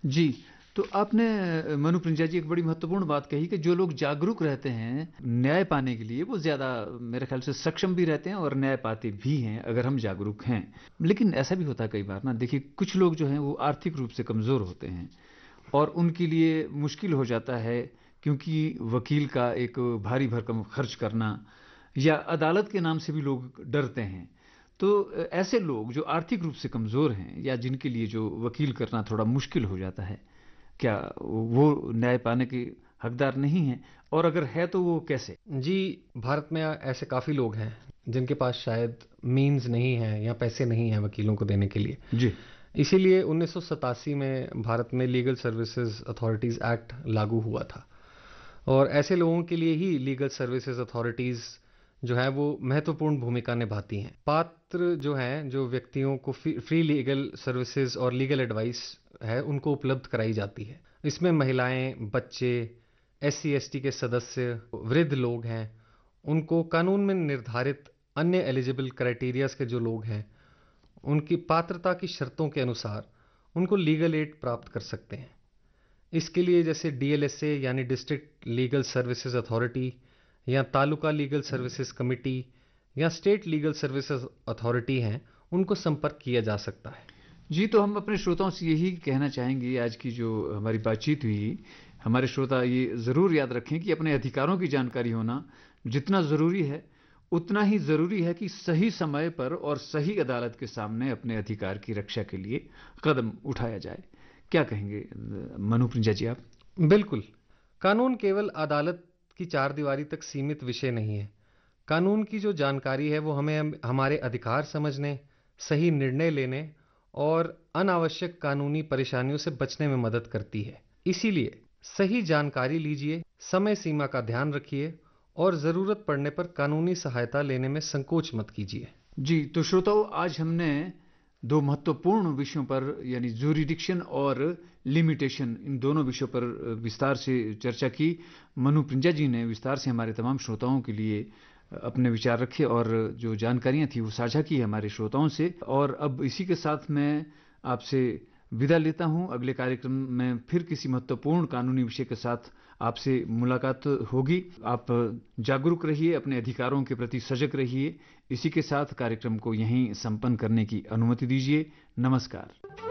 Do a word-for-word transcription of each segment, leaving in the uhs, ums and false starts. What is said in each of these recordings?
जी, तो आपने मनु प्रिंजा जी एक बड़ी महत्वपूर्ण बात कही कि जो लोग जागरूक रहते हैं न्याय पाने के लिए वो ज़्यादा मेरे ख्याल से सक्षम भी रहते हैं और न्याय पाते भी हैं अगर हम जागरूक हैं। लेकिन ऐसा भी होता है कई बार ना, देखिए कुछ लोग जो हैं वो आर्थिक रूप से कमज़ोर होते हैं और उनके लिए मुश्किल हो जाता है, क्योंकि वकील का एक भारी भरकम खर्च करना या अदालत के नाम से भी लोग डरते हैं। तो ऐसे लोग जो आर्थिक रूप से कमज़ोर हैं या जिनके लिए जो वकील करना थोड़ा मुश्किल हो जाता है, क्या वो न्याय पाने के हकदार नहीं हैं, और अगर है तो वो कैसे? जी, भारत में ऐसे काफ़ी लोग हैं जिनके पास शायद मीन्स नहीं है या पैसे नहीं हैं वकीलों को देने के लिए। जी, इसीलिए उन्नीस सौ सतासी में भारत में लीगल सर्विसेज अथॉरिटीज़ एक्ट लागू हुआ था और ऐसे लोगों के लिए ही लीगल सर्विसेज अथॉरिटीज़ जो है वो महत्वपूर्ण भूमिका निभाती हैं। पात्र जो हैं, जो व्यक्तियों को फ्री लीगल सर्विसेज और लीगल एडवाइस है उनको उपलब्ध कराई जाती है। इसमें महिलाएं, बच्चे, एस सी एस टी के सदस्य, वृद्ध लोग हैं, उनको कानून में निर्धारित अन्य एलिजिबल क्राइटेरियाज के जो लोग हैं उनकी पात्रता की शर्तों के अनुसार उनको लीगल एड प्राप्त कर सकते हैं। इसके लिए जैसे डी एल एस ए यानी डिस्ट्रिक्ट लीगल सर्विसेज अथॉरिटी या तालुका लीगल सर्विसेज कमेटी या स्टेट लीगल सर्विसेज अथॉरिटी हैं, उनको संपर्क किया जा सकता है। जी, तो हम अपने श्रोताओं से यही कहना चाहेंगे, आज की जो हमारी बातचीत हुई, हमारे श्रोता ये ज़रूर याद रखें कि अपने अधिकारों की जानकारी होना जितना ज़रूरी है उतना ही ज़रूरी है कि सही समय पर और सही अदालत के सामने अपने अधिकार की रक्षा के लिए कदम उठाया जाए। क्या कहेंगे मनु प्रिंजा जी आप? बिल्कुल, कानून केवल अदालत की चार दीवारी तक सीमित विषय नहीं है। कानून की जो जानकारी है वो हमें हम, हमारे अधिकार समझने, सही निर्णय लेने और अनावश्यक कानूनी परेशानियों से बचने में मदद करती है। इसीलिए सही जानकारी लीजिए, समय सीमा का ध्यान रखिए और ज़रूरत पड़ने पर कानूनी सहायता लेने में संकोच मत कीजिए। जी, तो श्रोताओं, आज हमने दो महत्वपूर्ण विषयों पर यानी ज्यूरिडिक्शन और लिमिटेशन, इन दोनों विषयों पर विस्तार से चर्चा की। मनु प्रिंजा जी ने विस्तार से हमारे तमाम श्रोताओं के लिए अपने विचार रखे और जो जानकारियां थी वो साझा की हमारे श्रोताओं से। और अब इसी के साथ मैं आपसे विदा लेता हूं। अगले कार्यक्रम में फिर किसी महत्वपूर्ण कानूनी विषय के साथ आपसे मुलाकात होगी। आप जागरूक रहिए, अपने अधिकारों के प्रति सजग रहिए। इसी के साथ कार्यक्रम को यहीं संपन्न करने की अनुमति दीजिए। नमस्कार।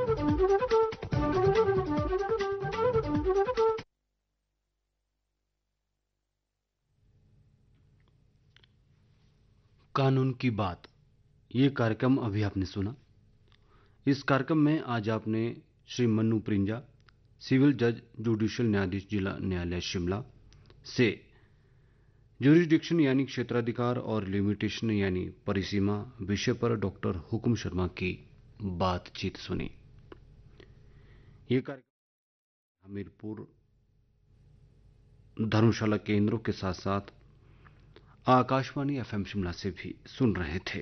कानून की बात, ये कार्यक्रम अभी आपने सुना। इस कार्यक्रम में आज आपने श्री मनु प्रिंजा, सिविल जज जुडिशियल न्यायाधीश जिला न्यायालय शिमला से ज्यूरिडिक्शन यानी क्षेत्राधिकार और लिमिटेशन यानी परिसीमा विषय पर डॉक्टर हुकुम शर्मा की बातचीत सुनी। ये कार्यक्रम हमीरपुर धर्मशाला केंद्रों के साथ साथ आकाशवाणी एफ एम शिमला से भी सुन रहे थे।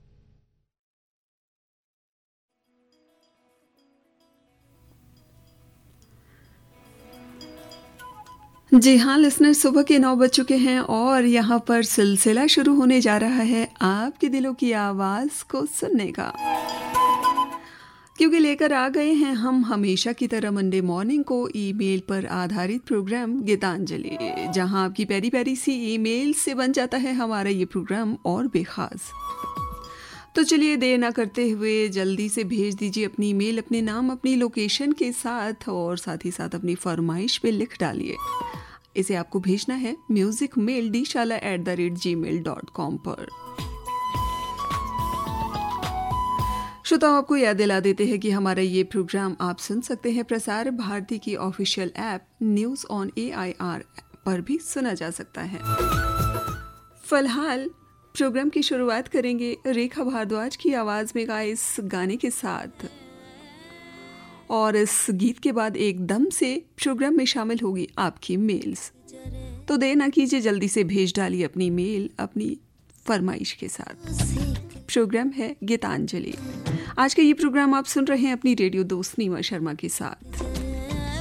जी हाँ लिसनर, सुबह के नौ बज चुके हैं और यहाँ पर सिलसिला शुरू होने जा रहा है आपके दिलों की आवाज़ को सुनने का, क्योंकि लेकर आ गए हैं हम हमेशा की तरह मंडे मॉर्निंग को ईमेल पर आधारित प्रोग्राम गीतांजलि, जहां आपकी प्यारी प्यारी सी ईमेल से बन जाता है हमारा ये प्रोग्राम और बेखास। तो चलिए देर ना करते हुए जल्दी से भेज दीजिए अपनी ईमेल, अपने नाम, अपनी लोकेशन के साथ और साथ ही साथ अपनी फरमाइश पे लिख डालिए। इसे आपको भेजना है म्यूजिक मेल डी शाला at the rate ji mail dot com पर। श्रोताओं, आपको याद दिला देते हैं कि हमारा ये प्रोग्राम आप सुन सकते हैं प्रसार भारती की official app news on A I R पर भी सुना जा सकता है। फिलहाल प्रोग्राम की शुरुआत करेंगे रेखा भारद्वाज की आवाज़ में गाए इस गाने के साथ, और इस गीत के बाद एकदम से प्रोग्राम में शामिल होगी आपकी मेल्स। तो देर ना कीजिए, जल्दी से भेज डालिए अपनी मेल अपनी फरमाइश के साथ। प्रोग्राम है गीतांजलि। आज का ये प्रोग्राम आप सुन रहे हैं अपनी रेडियो दोस्त नीमा शर्मा के साथ।